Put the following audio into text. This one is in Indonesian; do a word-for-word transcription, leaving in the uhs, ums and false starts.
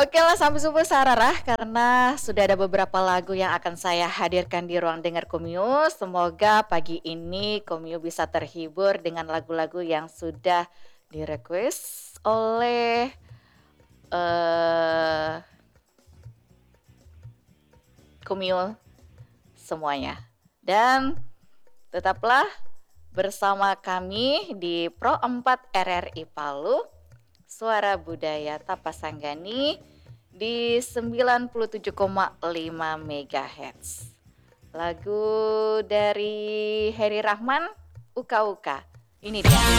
Oke lah sampai subuh Sararah, karena sudah ada beberapa lagu yang akan saya hadirkan di ruang dengar Kumyu. Semoga pagi ini Kumyu bisa terhibur dengan lagu-lagu yang sudah di-request oleh eee Kumyu semuanya. Dan tetaplah bersama kami di Pro empat R R I Palu, Suara Budaya Tapasanggani di sembilan puluh tujuh koma lima megahertz. Lagu dari Heri Rahman, Uka Uka. Ini dia.